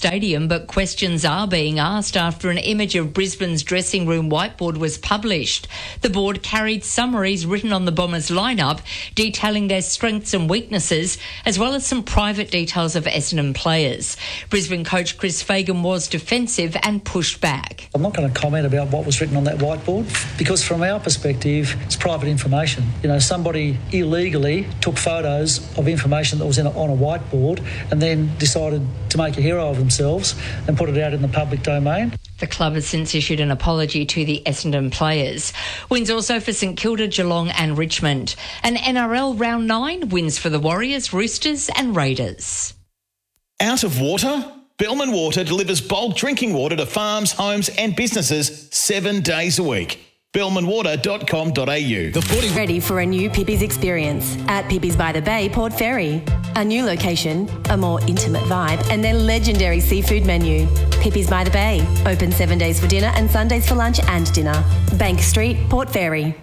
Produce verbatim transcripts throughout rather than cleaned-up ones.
stadium, but questions are being asked after an image of Brisbane's dressing room whiteboard was published. The board carried summaries written on the Bombers lineup, detailing their strengths and weaknesses, as well as some private details of Essendon players. Brisbane coach Chris Fagan was defensive and pushed back. I'm not going to comment about what was written on that whiteboard because from our perspective, it's private information. You know, somebody illegally took photos of information that was in a, on a whiteboard and then decided to make a hero of themselves and put it out in the public domain. The club has since issued an apology to the Essendon players. Wins also for St Kilda, Geelong and Richmond. An N R L round nine wins for the Warriors, Roosters and Raiders. Out of water? Bellman Water delivers bulk drinking water to farms, homes and businesses seven days a week. bellman water dot com dot a u. The forty Ready for a new Pippi's experience at Pippi's by the Bay, Port Fairy. A new location, a more intimate vibe, and their legendary seafood menu. Pippi's by the Bay, open seven days for dinner and Sundays for lunch and dinner. Bank Street, Port Fairy.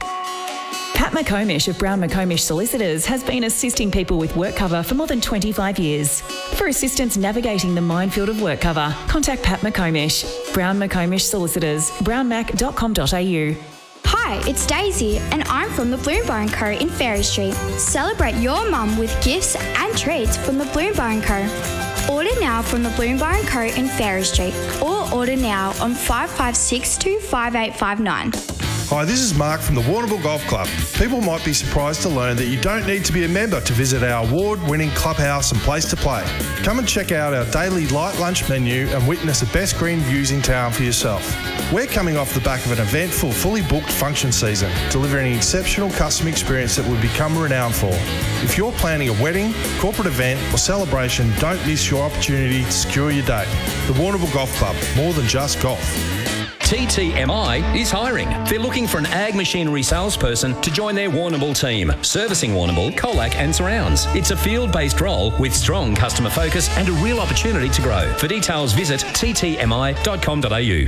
Pat McComish of Brown McComish Solicitors has been assisting people with work cover for more than twenty-five years. For assistance navigating the minefield of work cover, contact Pat McComish. Brown McComish Solicitors, brown mac dot com dot a u. Hi, it's Daisy and I'm from the Bloomberg and Co in Ferry Street. Celebrate your mum with gifts and treats from the Bloomberg and Co. Order now from the Bloomberg and Co in Ferry Street or order now on five five six two five eight five nine. Hi, this is Mark from the Warrnambool Golf Club. People might be surprised to learn that you don't need to be a member to visit our award-winning clubhouse and place to play. Come and check out our daily light lunch menu and witness the best green views in town for yourself. We're coming off the back of an eventful, fully booked function season, delivering an exceptional customer experience that we've become renowned for. If you're planning a wedding, corporate event or celebration, don't miss your opportunity to secure your date. The Warrnambool Golf Club, more than just golf. T T M I is hiring. They're looking for an ag machinery salesperson to join their Warrnambool team, servicing Warrnambool, Colac and surrounds. It's a field-based role with strong customer focus and a real opportunity to grow. For details, visit t t m i dot com dot a u.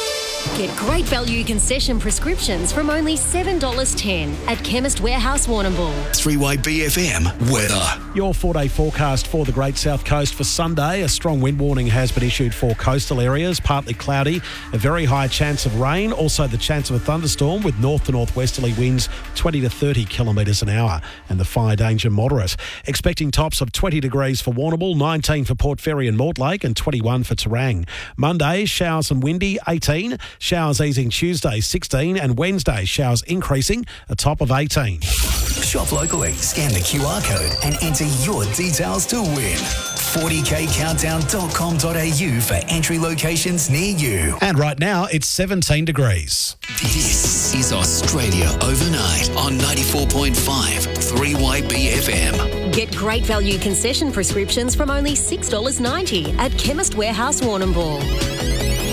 Get great value concession prescriptions from only seven dollars ten at Chemist Warehouse Warrnambool. three Y B F M weather. Your four-day forecast for the Great South Coast for Sunday. A strong wind warning has been issued for coastal areas, partly cloudy, a very high chance of rain, also the chance of a thunderstorm with north to northwesterly winds twenty to thirty kilometres an hour and the fire danger moderate. Expecting tops of twenty degrees for Warrnambool, nineteen for Port Fairy and Mortlake and twenty-one for Terang. Monday, showers and windy, eighteen. Showers easing Tuesday, sixteen, and Wednesday, showers increasing, a top of eighteen. Shop locally, scan the Q R code and enter your details to win. forty k countdown dot com dot a u for entry locations near you. And right now, it's seventeen degrees. This is Australia Overnight on ninety-four point five three Y B F M. Get great value concession prescriptions from only six dollars ninety at Chemist Warehouse Warrnambool.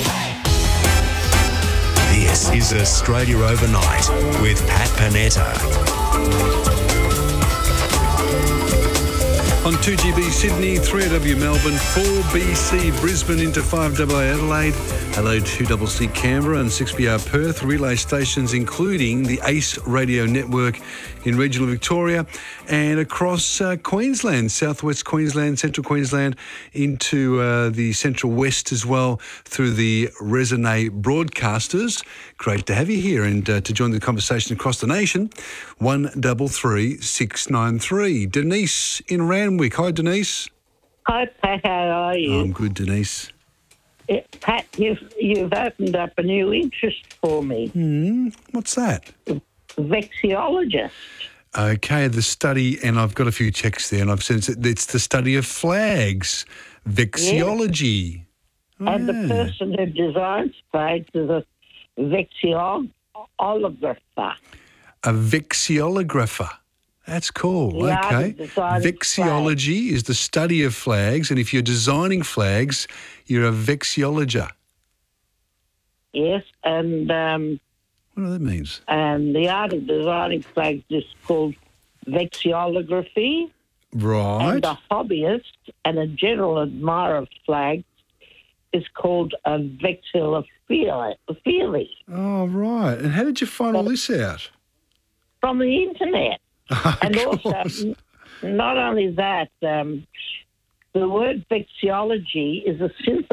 This is Australia Overnight with Pat Panetta. On two G B Sydney, three A W Melbourne, four B C Brisbane into five A A Adelaide, Adelaide two C C Canberra and six B R Perth, relay stations including the ACE radio network in regional Victoria and across uh, Queensland, southwest Queensland, central Queensland into uh, the central west as well through the Resonate broadcasters. Great to have you here and uh, to join the conversation across the nation. one three three six nine three. Denise in Randwick. Hi, Denise. Hi, Pat. How are you? I'm good, Denise. Uh, Pat, you've, you've opened up a new interest for me. Mm, what's that? Vexillologist. Okay, the study, and I've got a few checks there, and I've said it's, it's the study of flags, vexillology. Yeah. Oh, and yeah. The person who designs flags is a vexillographer. A vexillographer. That's cool. Yeah, okay. Vexillology is the study of flags, and if you're designing flags, you're a vexillologer. Yes, and um, what do that means? And the art of designing flags is called vexillography. Right. And a hobbyist and a general admirer of flags is called a vexillophile. Oh, right. And how did you find all this out? From the internet. And also, n- not only that, um, the word vexillology is a synthesis